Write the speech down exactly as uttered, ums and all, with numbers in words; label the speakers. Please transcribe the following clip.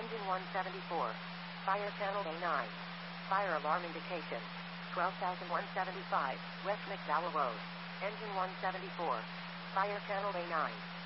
Speaker 1: Engine one seventy-four. Fire channel A nine. Fire alarm indication. twelve thousand one hundred seventy-five, West McDowell Road. Engine one seventy-four. Fire channel A nine.